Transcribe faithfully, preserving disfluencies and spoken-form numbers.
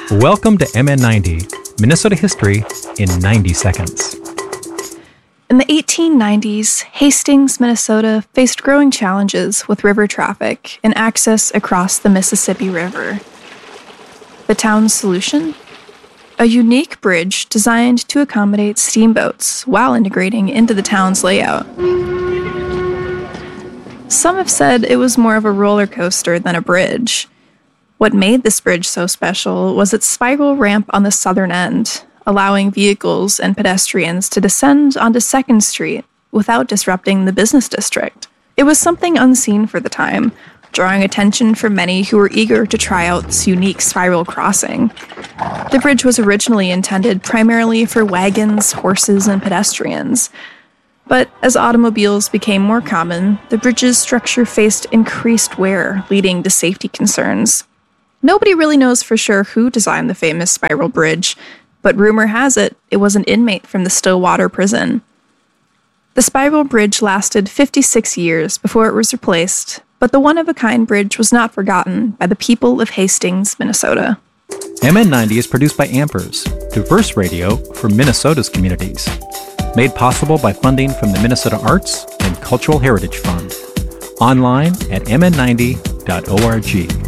Welcome to M N ninety, Minnesota History in ninety seconds. In the eighteen nineties, Hastings, Minnesota faced growing challenges with river traffic and access across the Mississippi River. The town's solution? A unique bridge designed to accommodate steamboats while integrating into the town's layout. Some have said it was more of a roller coaster than a bridge. What made this bridge so special was its spiral ramp on the southern end, allowing vehicles and pedestrians to descend onto second Street without disrupting the business district. It was something unseen for the time, drawing attention from many who were eager to try out this unique spiral crossing. The bridge was originally intended primarily for wagons, horses, and pedestrians. But as automobiles became more common, the bridge's structure faced increased wear, leading to safety concerns. Nobody really knows for sure who designed the famous spiral bridge, but rumor has it it was an inmate from the Stillwater prison. The spiral bridge lasted fifty-six years before it was replaced, but the one-of-a-kind bridge was not forgotten by the people of Hastings, Minnesota. M N ninety is produced by Ampers, diverse radio for Minnesota's communities. Made possible by funding from the Minnesota Arts and Cultural Heritage Fund. Online at m n ninety dot org.